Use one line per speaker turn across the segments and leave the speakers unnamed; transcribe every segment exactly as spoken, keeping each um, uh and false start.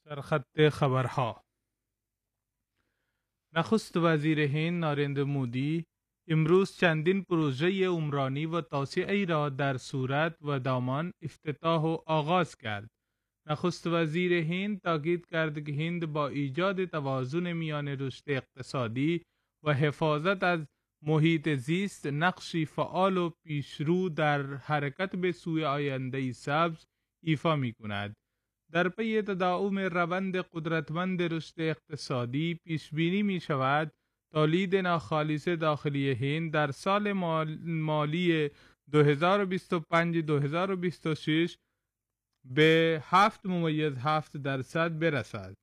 سرخط خبرها. نخست وزیر هند ناریندر مودی امروز چندین پروژه عمرانی و توسعه‌ای را در سورت و دامان افتتاح و آغاز کرد. نخست وزیر هند تاکید کرد که هند با ایجاد توازن میان رشد اقتصادی و حفاظت از محیط زیست نقشی فعال و پیشرو در حرکت به سوی آینده سبز ایفا می کند. در پی تداوم روند قدرتمند رشد اقتصادی پیش بینی می شود تولید ناخالص داخلی هند در سال مالی دو هزار و بیست و پنج دو هزار و بیست و شش به هفت ممیز هفت درصد برسد.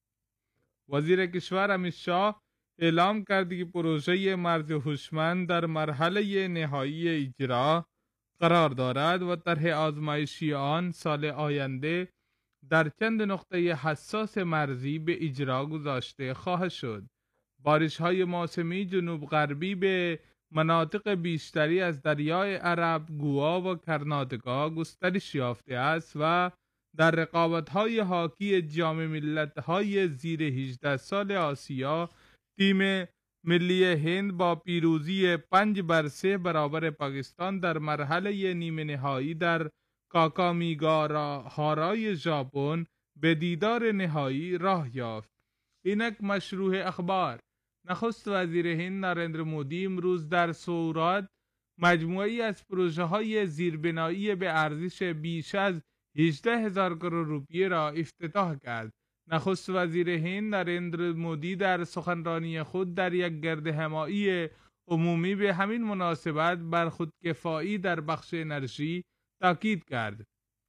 وزیر کشور امیت شاه اعلام کرد که پروژه مرز هوشمند در مرحله نهایی اجرا قرار دارد و طرح آزمایشی آن سال آینده در چند نقطه حساس مرزی به اجرا گذاشته خواهد شد. بارش های موسمی جنوب غربی به مناطق بیشتری از دریای عرب، گوا و کرناتکا گسترش یافته است و در رقابت های حاکی جام ملت های زیر هجده سال آسیا تیم ملی هند با پیروزی پنج بر سه برابر پاکستان در مرحله نیمه نهایی در کاکامیگارا هارای ژاپن به دیدار نهایی راه یافت. اینک مشروع اخبار. نخست وزیر هند ناریندر مودی امروز در سورات مجموعی از پروژه های زیربنایی به ارزش بیش از هجده هزار کرور روپیه را افتتاح کرد. نخست وزیر هند ناریندر مودی در سخنرانی خود در یک گرد همایی عمومی به همین مناسبت بر خودکفایی در بخش انرژی تاکید کرد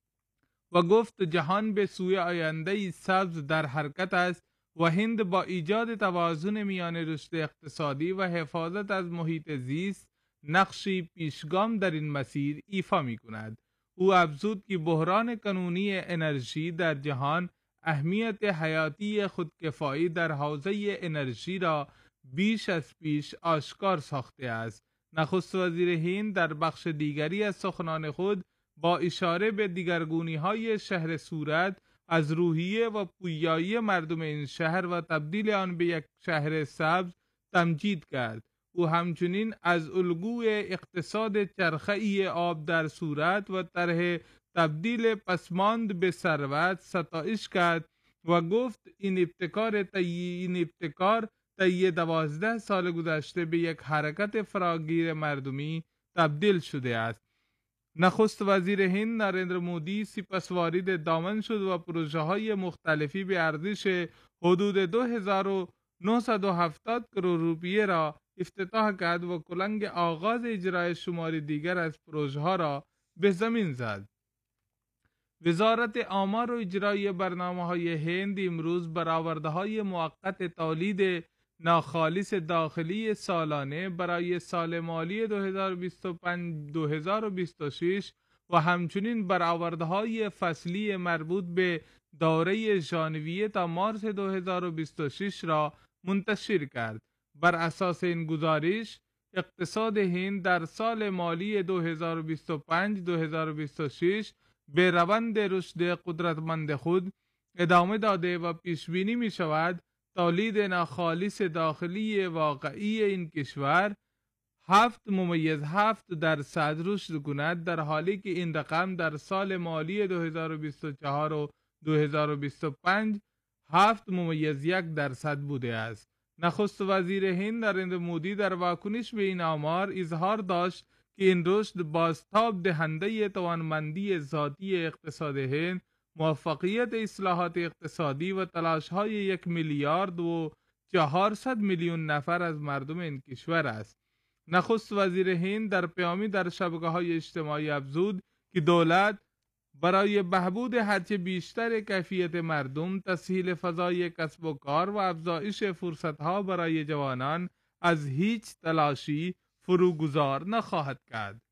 و گفت جهان به سوی آینده سبز در حرکت است و هند با ایجاد توازن میان رشد اقتصادی و حفاظت از محیط زیست نقشی پیشگام در این مسیر ایفا می کند. او افزود که بحران قانونی انرژی در جهان اهمیت حیاتی خودکفایی در حوزه انرژی را بیش از پیش آشکار ساخته است. نخست وزیر هند در بخش دیگری از سخنان خود با اشاره به دیگرگونی‌های شهر سورت از روحیه و پویایی مردم این شهر و تبدیل آن به یک شهر سبز تمجید کرد. او همچنین از الگوی اقتصاد چرخه‌ای آب در سورت و طرح تبدیل پسماند به ثروت ستایش کرد و گفت این ابتکار طی این ابتکار طی دوازده سال گذشته به یک حرکت فراگیر مردمی تبدیل شده است. نخست وزیر هند ناریندر مودی سپس وارد دامن شد و پروژه های مختلفی به ارزش حدود دو هزار و نهصد و هفتاد کرور روپیه را افتتاح کرد و کلنگ آغاز اجرای شماری دیگر از پروژه ها را به زمین زد. وزارت آمار و اجرای برنامه های هند امروز برآورده های موقت تولید ناخالص داخلی سالانه برای سال مالی دو هزار و بیست و پنج دو هزار و بیست و شش و همچنین برآورده های فصلی مربوط به دوره ژانویه تا مارس دو هزار و بیست و شش را منتشر کرد. بر اساس این گزارش اقتصاد هند در سال مالی دو هزار و بیست و پنج دو هزار و بیست و شش به روند رشد قدرتمند خود ادامه داده و پیش بینی می شود تولید ناخالص داخلی واقعی این کشور هفت ممیز هفت درصد رشد کند، در حالی که این رقم در سال مالی دو هزار و بیست و چهار و دو هزار و بیست و پنج هفت ممیز یک درصد بوده است. نخست وزیر هند ناریندر مودی در واکنش به این آمار اظهار داشت که این رشد بازتاب دهنده توانمندی ذاتی اقتصاد هند، موفقیت اصلاحات اقتصادی و تلاش‌های یک میلیارد و چهارصد میلیون نفر از مردم این کشور است. نخست وزیر هند در پیامی در شبکه‌های اجتماعی افزود که دولت برای بهبود هرچه بیشتر کیفیت مردم، تسهیل فضای کسب و کار و افزایش فرصت‌ها برای جوانان از هیچ تلاشی فروگذار نخواهد کرد.